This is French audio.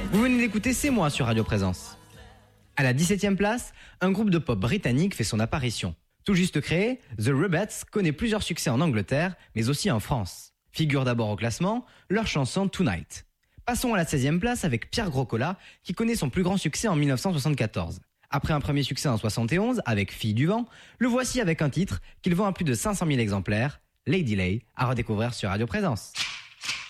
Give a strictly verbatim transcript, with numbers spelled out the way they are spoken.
Vous venez d'écouter C'est moi sur Radio Présence. À la dix-septième place, un groupe de pop britannique fait son apparition. Tout juste créé, The Rubettes connaît plusieurs succès en Angleterre, mais aussi en France. Figure d'abord au classement, leur chanson Tonight. Passons à la seizième place avec Pierre Grocola, qui connaît son plus grand succès en dix-neuf cent soixante-quatorze. Après un premier succès en soixante et onze avec Fille du vent, le voici avec un titre qu'il vend à plus de cinq cent mille exemplaires, Lady Lay, à redécouvrir sur Radio Présence.